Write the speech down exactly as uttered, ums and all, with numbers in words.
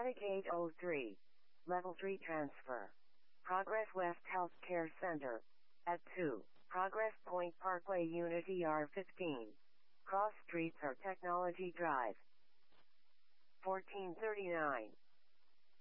Medicaid oh three. Level three transfer. Progress West Healthcare Center. At two. Progress Point Parkway Unit E R fifteen. Cross Streets or Technology Drive. fourteen thirty-nine.